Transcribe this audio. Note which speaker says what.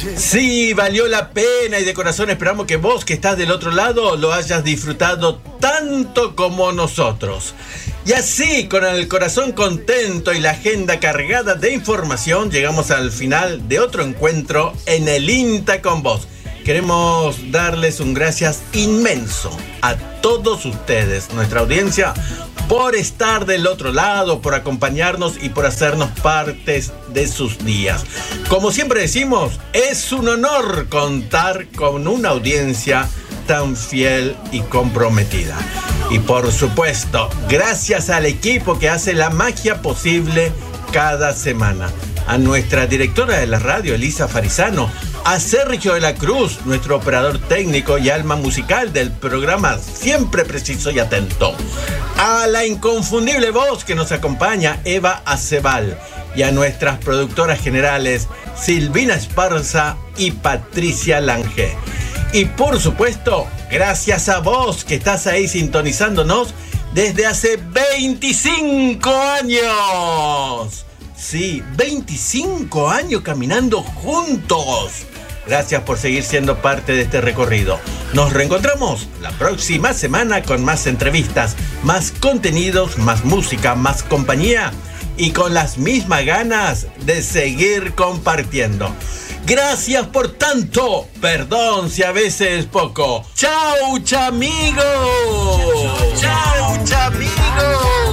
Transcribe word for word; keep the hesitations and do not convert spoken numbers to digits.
Speaker 1: Sí, valió la pena y de corazón esperamos que vos que estás del otro lado lo hayas disfrutado tanto como nosotros. Y así, con el corazón contento y la agenda cargada de información, llegamos al final de otro encuentro en el INTA con vos. Queremos darles un gracias inmenso a todos ustedes, nuestra audiencia, por estar del otro lado, por acompañarnos y por hacernos partes de sus días. Como siempre decimos, es un honor contar con una audiencia tan fiel y comprometida. Y por supuesto, gracias al equipo que hace la magia posible cada semana. A nuestra directora de la radio, Elisa Farizano, a Sergio de la Cruz, nuestro operador técnico y alma musical del programa, siempre preciso y atento. A la inconfundible voz que nos acompaña, Eva Acebal. Y a nuestras productoras generales, Silvina Esparza y Patricia Lange. Y por supuesto, gracias a vos que estás ahí sintonizándonos desde hace veinticinco años. Sí, veinticinco años caminando juntos. Gracias por seguir siendo parte de este recorrido. Nos reencontramos la próxima semana con más entrevistas, más contenidos, más música, más compañía y con las mismas ganas de seguir compartiendo. Gracias por tanto. Perdón si a veces poco. ¡Chau, chamigos! ¡Chau, chamigos!